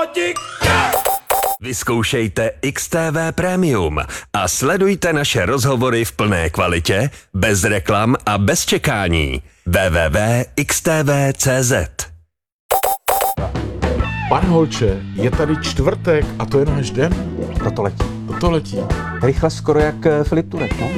Vyzkoušejte XTV Premium a sledujte naše rozhovory v plné kvalitě, bez reklam a bez čekání. www.xtv.cz. Pane Holče, je tady čtvrtek a to je náš den? To letí. Rychle skoro jak Filip Turek, no?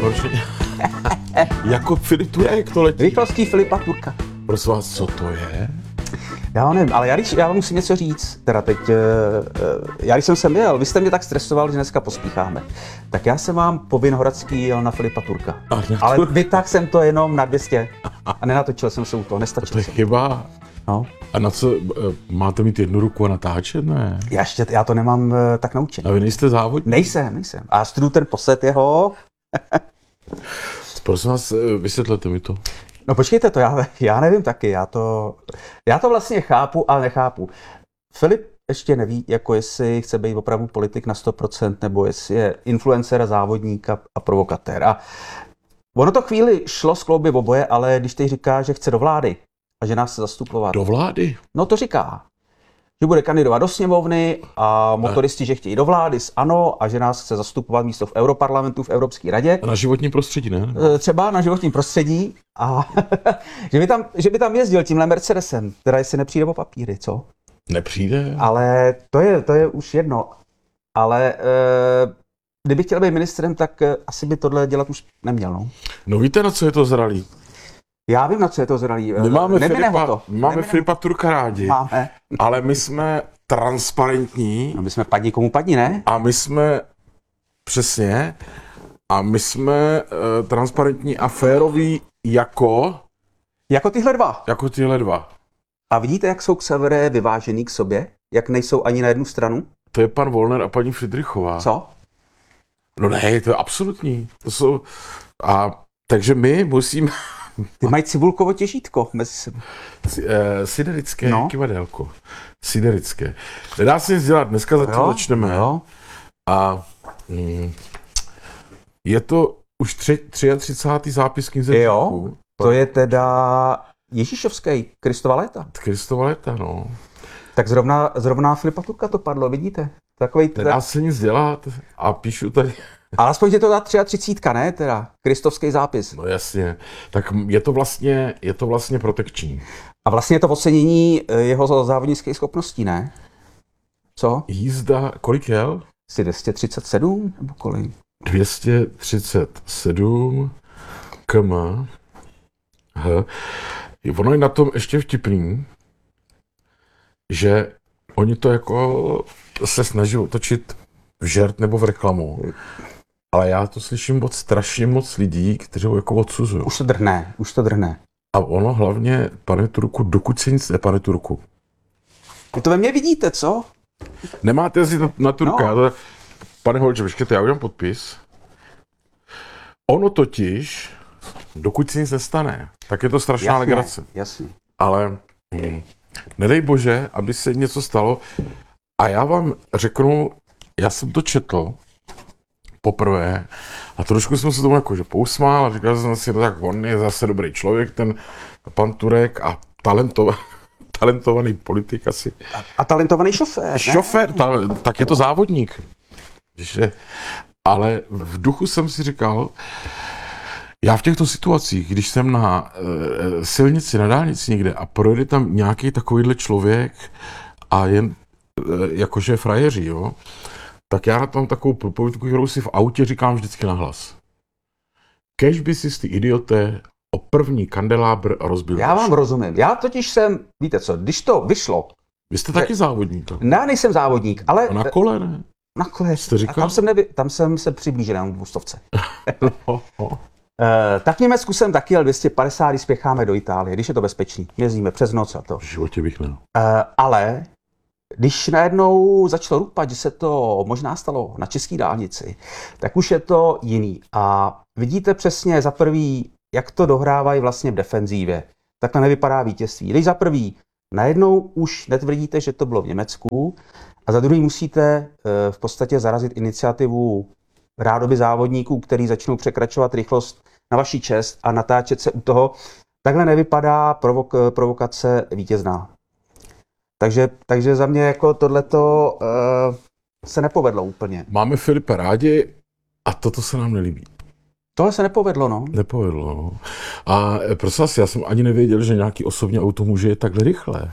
Jako Filip Turek to letí. Rychlostí Filipa Turka. Prosím vás, co to je? Já nevím, ale já vám musím něco říct, teda teď, já když jsem sem jel, vy jste mě tak stresoval, že dneska pospícháme, tak já jsem vám po Vinohradský jel na Filipa Turka, ale vytáhl jsem to jenom na 200 a nenatočil jsem se u toho, nestačil To je jsem. chyba. No. A na co, máte mít jednu ruku a natáčet, ne? Já to nemám tak naučený. A vy nejste závodník? Nejsem. A studuju ten posed jeho. Prosím vás, vysvětlete mi to. No počkejte, to já nevím taky, já to vlastně chápu, ale nechápu. Filip ještě neví, jako jestli chce být opravdu politik na 100%, nebo jestli je influencer a závodník a provokatér. A ono to chvíli šlo skloubit oboje, ale když teď říká, že chce do vlády a že nás chce zastupovat. Do vlády? No to říká. Že bude kandidovat do sněmovny a motoristi, že chtějí do vlády s ANO a že nás chce zastupovat místo v Europarlamentu, v Evropské radě. A na životním prostředí, ne? Třeba na životním prostředí a že by tam jezdil tímhle Mercedesem, teda jestli nepřijde o papíry, co? Nepřijde? Ale to je už jedno. Ale kdyby chtěl být ministrem, tak asi by tohle dělat už neměl, no. No víte, na co je to zralý? Já vím, na co je to zralý. My máme Filipa Turka rádi, Máme. ale my jsme transparentní. No my jsme padni komu padni, ne? A my jsme, přesně, a my jsme transparentní a féroví jako Tyhle dva. A vidíte, jak jsou Xaveré vyvážený k sobě? Jak nejsou ani na jednu stranu? To je pan Wollner a paní Friedrichová. Co? No ne, to je absolutní. To jsou, takže my musíme... Ty mají cibulkovo těžítko mezi sebou. Siderické kivadélko. Siderické. Nedá se nic dělat, dneska zatím začneme. Jo. A je to už 33. zápis knize. Jo, to je teda Ježíšovský, Kristova léta. Kristova léta, no. Tak zrovna Filipa Turka to padlo, vidíte? Nedá se nic dělat a píšu tady. Ale aspoň je to ta 33, ne? Teda kristovský zápis. No jasně. Tak je to vlastně protekční. A vlastně je to ocenění jeho závodnických schopností, ne? Co? Jízda, kolik jel? Jsi 237 nebo kolik? 237 km. Ono je na tom ještě vtipný, že oni to jako se snaží otočit v žert nebo v reklamu. Ale já to slyším od strašně moc lidí, kteří ho jako odsuzují. Už to drhne. A ono hlavně, pane Turku, dokud se nic pane Turku. Vy to ve mně vidíte, co? Nemáte si na Turka. No. Pane Holče, počkejte, já udělám podpis. Ono totiž, dokud se nic nestane, tak je to strašná legrace. Jasně. Ale nedej bože, aby se něco stalo. A já vám řeknu, já jsem to četl poprvé a trošku jsem se tomu jakože pousmál a říkal jsem si, tak on je zase dobrý člověk, ten pan Turek a talentovaný politik asi. A talentovaný šofér. Šofér, tak je to závodník. Ale v duchu jsem si říkal, já v těchto situacích, když jsem na silnici, na dálnici někde a projde tam nějaký takovýhle člověk a jen jakože frajeří, jo, tak já na tom takovou propovědku, kterou si v autě říkám vždycky nahlas. Kéž by si ty idioté o první kandelábr rozbil. Já vám rozumím. Já totiž jsem, víte co, když to vyšlo. Vy jste taky závodník. Já nejsem závodník, ale... A na kole, ne? Na kole. Jste říkal? Tam jsem se přiblížil na 200. Tak v Německu jsem taky jel 250, když spěcháme do Itálie, když je to bezpečný. Jezdíme přes noc a to. V životě bych ne. Ale když najednou začalo rupat, že se to možná stalo na české dálnici, tak už je to jiný. A vidíte přesně za prvý, jak to dohrávají vlastně v defenzívě. Takhle nevypadá vítězství. Když za prvý najednou už netvrdíte, že to bylo v Německu, a za druhý musíte v podstatě zarazit iniciativu rádoby závodníků, který začnou překračovat rychlost na vaši čest a natáčet se u toho. Takhle nevypadá provokace vítězná. Takže za mě jako tohleto se nepovedlo úplně. Máme Filipa rádi a toto se nám nelíbí. Tohle se nepovedlo, no. Nepovedlo, no. A prosím vás, já jsem ani nevěděl, že nějaký osobní auto může jet takhle rychle.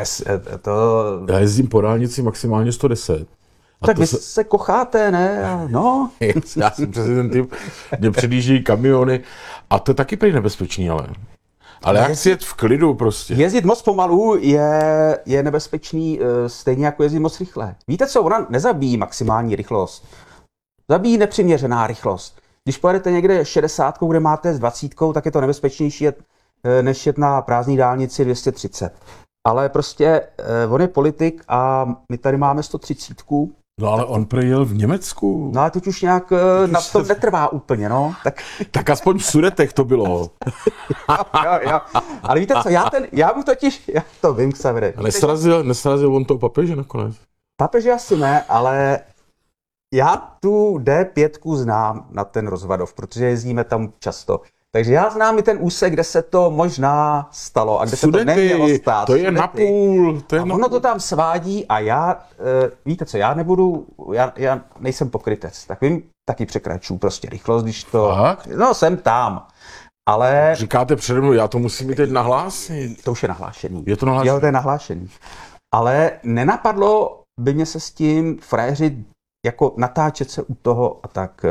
Já jezdím po dálnici maximálně 110. A tak vy se kocháte, ne? No. Já jsem přesně ten typ, kde předjíždějí kamiony a to je taky prý nebezpečný, ale já chci jet v klidu prostě. Jezdit moc pomalu je nebezpečný, stejně jako jezdit moc rychle. Víte co, ona nezabíjí maximální rychlost. Zabíjí nepřiměřená rychlost. Když pojedete někde 60, kde máte s 20, tak je to nebezpečnější než jet na prázdné dálnici 230. Ale prostě on je politik a my tady máme 130. No ale on projel v Německu. No ale teď už nějak na tom netrvá úplně, no. Tak aspoň v Sudetech to bylo. jo. Ale víte co, já to vím, Xavere. Nesrazil on toho papeže nakonec? Papeže asi ne, ale já tu D5 znám na ten Rozvadov, protože jezdíme tam často. Takže já znám i ten úsek, kde se to možná stalo a kde Sudety, se to nemělo stát. To je napůl. Ono to tam svádí a já, víte co, já nejsem pokrytec, tak vím, taky překračuju prostě rychlost, když to, no jsem tam, ale... Říkáte přede mnou, já to musím mít teď nahlásit. To už je nahlášený. Je to nahlášený? Jo, to je nahlášený. Ale nenapadlo by mě se s tím frajeřit, jako natáčet se u toho a tak.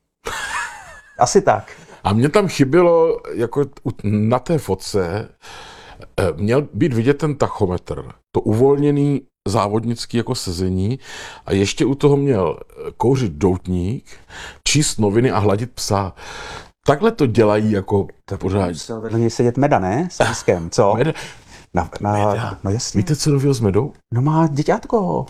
Asi tak. A mně tam chybělo, jako na té fotce, měl být vidět ten tachometr, to uvolněný závodnický jako sezení a ještě u toho měl kouřit doutník, číst noviny a hladit psa. Takhle to dělají jako pořád. Musel vedle něj sedět Meda, ne? S Liskem, co? Meda. Meda. No jasně. Víte, co nového s Medou? No má děťátko.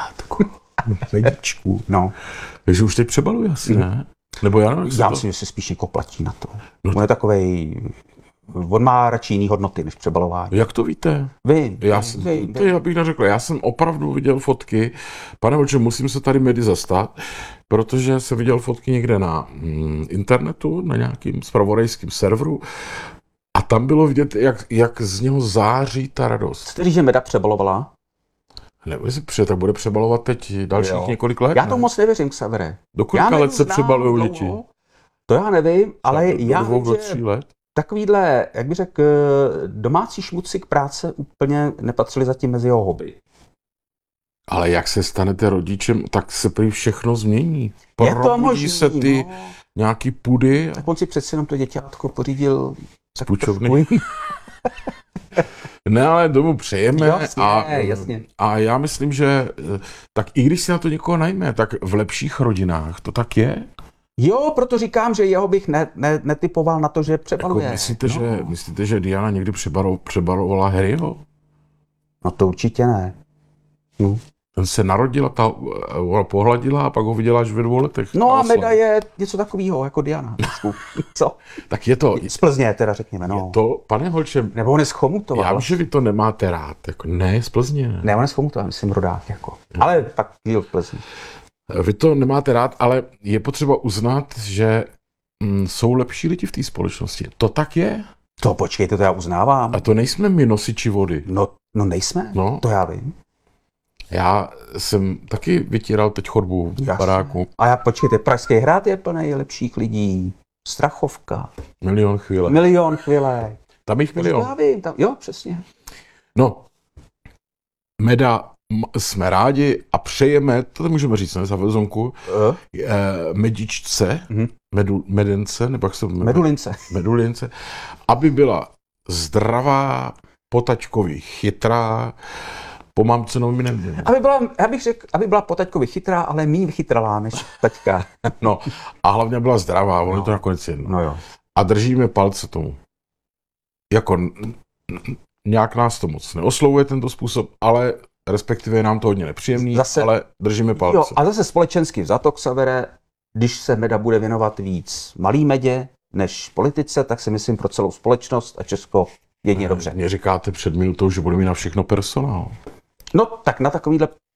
Medičku. No. Takže už teď přebaluje asi, ne? Nebo já nevím, já myslím, že se spíš jako platí na to. No, on je takovej, on má radši jiný hodnoty než přebalování. Jak to víte? Vím. Já bych neřekl, já jsem opravdu viděl fotky, pane Vlče, musím se tady Medy zastat, protože jsem viděl fotky někde na internetu, na nějakým zpravodajským serveru a tam bylo vidět, jak z něho září ta radost. Jste, že Meda přebalovala? Nebo jestli tak bude přebalovat teď dalších několik let? Já to moc nevěřím, Xavere. Do kolika let se přebalují děti? To já nevím, ale já vím, že 3 let. Takovýhle, jak bych řekl, domácí šmuci k práce úplně nepatřili zatím mezi jeho hobby. Ale jak se stanete rodičem, tak se prý všechno změní. Je to možný, se ty nějaký pudy. Tak on si přeci jenom to děťátko pořídil. Půjčovny. Ne, ale domů přejeme. Jasně. A já myslím, že tak i když si na to někoho najme, tak v lepších rodinách to tak je. Jo, proto říkám, že jeho bych netypoval na to, že přebaluje. Jako myslíte, že Diana někdy přebalovala Harryho? No to určitě ne. Ten se narodila, ona pohladila a pak ho viděla až ve 2 letech. No a Meda je něco takového, jako Diana. Co? Tak je to... Z Plzně teda řekněme, no. Je to, pane Holče... Nebo on je z Chomutova. Já vím, že vy to nemáte rád. Jako, ne, z Plzně. Ne, on je z Chomutova, myslím rodák, jako. Ale pak je v Plzni. Vy to nemáte rád, ale je potřeba uznat, že jsou lepší lidi v té společnosti. To tak je? To počkejte, to já uznávám. A to nejsme my nosiči vody. No nejsme, to já vím. Já jsem taky vytíral teď chodbu v baráku. A já počkejte, Pražský hrad je plný lepších lidí. Strachovka. Milion chvíle. Milion chvíle. Tam jich milion. Já vím, jo, přesně. No, Meda jsme rádi a přejeme, to můžeme říct, ne, za vezonku, medičce, medence, nebo jak se Medulince, aby byla zdravá, potačkově chytrá, po mamce nominem. Já bych řekl, aby byla po taťkovi chytrá, ale méně vychytralá než taťka. No, a hlavně byla zdravá, ono je to nakonec jedno. No jo. A držíme palce tomu. Jako nějak nás to moc neoslovuje tento způsob, ale respektive je nám to hodně nepříjemný, ale držíme palce. Jo, a zase společensky vzato, Xavere, když se Meda bude věnovat víc malý Medě než politice, tak si myslím pro celou společnost a Česko jedině dobře. Mě říkáte před minutou, že bude mít na všechno personál. No tak na takovýhle